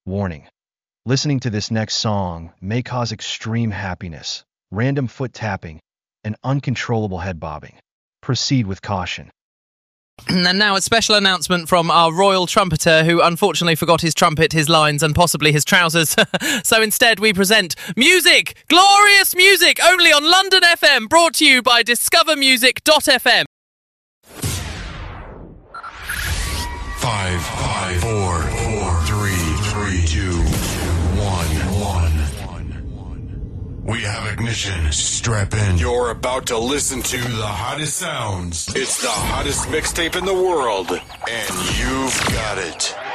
Warning. Listening to this next song may cause extreme happiness, random foot tapping, and uncontrollable head bobbing. Proceed with caution. And now a special announcement from our royal trumpeter who unfortunately forgot his trumpet, his lines and possibly his trousers. So instead we present music! Glorious music! Only on London FM, brought to you by discovermusic.fm. 5, 4, 3, 2, 1. We have ignition. Strap in. You're about to listen to the hottest sounds. It's the hottest mixtape in the world, and you've got it.